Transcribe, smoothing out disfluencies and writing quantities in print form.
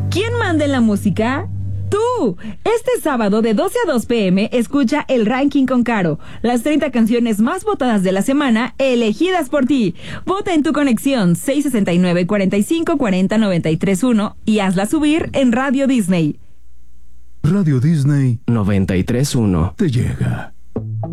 ¿Quién manda en la música? ¡Tú! Este sábado de 12 a 2 p.m. escucha el ranking con Caro. Las 30 canciones más votadas de la semana, elegidas por ti. Vota en tu conexión 669-4540-931 y hazla subir en Radio Disney. Radio Disney 93.1 te llega.